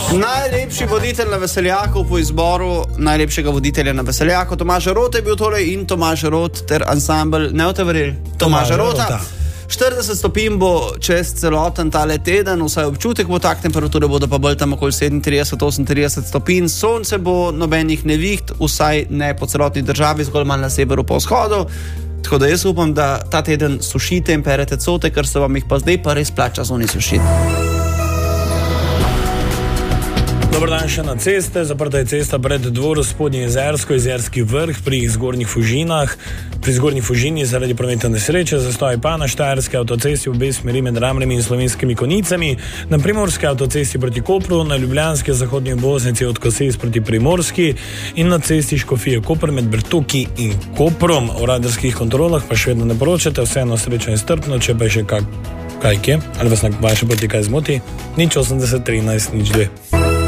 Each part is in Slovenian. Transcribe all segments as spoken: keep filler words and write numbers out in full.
Najlepši voditelj na Veseljaku po izboru najlepšega voditelja na Veseljaku, Tomaž Rot je bil tole in Tomaž Rot ter ansambl, ne boste verjeli, Tomaža Rota. štirideset stopinj bo čez celoten tale teden, vsaj občutek bo tak, temperature bodo pa bolj tam okoli sedemintrideset do osemintrideset stopinj, sonce bo, nobenih neviht, vsaj ne po celotni državi, zgolj malo na severu po vzhodu. Tako da jaz upam, da ta teden sušite in perete cote, ker se vam jih pa zdaj pa res plača zunaj sušiti. Dobar dan še na ceste. Zaprta je cesta pred Dvoru Spodnje Jezersko, Jezerski vrh pri Zgornjih Fužinah. Pri Zgornji Fužini zaradi prometne nesreče, zastoj pa na Štajerski avtocesti v obe smeri med Ramljami in Slovenskimi Konjicami, na Primorski avtocesti proti Kopru, na Ljubljanski zahodnji obvoznici od Koselj proti Primorski in na cesti Škofije Koper med Bertoki in Koprom. O radarskih kontrolah pa še vedno ne poročate, vseeno srečo in strpno, če pa je še kak, kaj kje, ali vas na vaše poti kaj zmoti, nič osemdeset trinajst nič dve.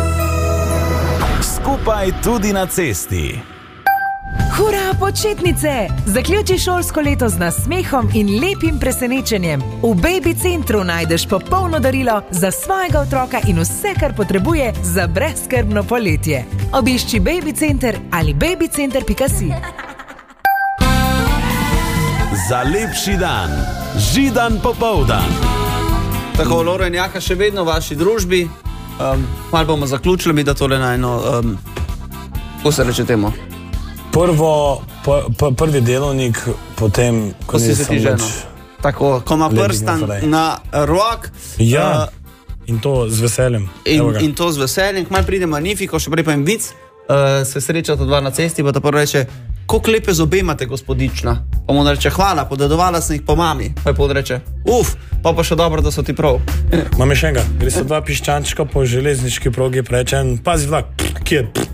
Skupaj tudi na cesti. Hura, početnice! Zaključi šolsko leto z nasmehom in lepim presenečenjem. V Baby Centru najdeš popolno darilo za svojega otroka in vse, kar potrebuje za brezskrbno poletje. Obišči Baby Center ali babycenter pika si. Za lepši dan, Židan popoldan. Tako, Loro in Jaka še vedno v vaši družbi. Um, malo bomo zaključili, mi da tole na eno, um, ko se reče temu? Prvo, pr, prvi delovnik, potem, ko, ko si se ti ženo. Tako, ko ima prstan na rok. Ja, uh, in to z veseljem. In, in to z veseljem, kmaj pride Magnifico, še prej pa jim vic, uh, se srečata dva na cesti, pa ta prvo reče, koliko lepe zobe imate, gospodična? Pa mu reče, hvala, podedovala sem jih po mami. Pa je podreče, uf, pa pa še dobro, da so ti prav. Mame še enega, gre so dva piščančka po železniški progi, preče, pazi dva, kje?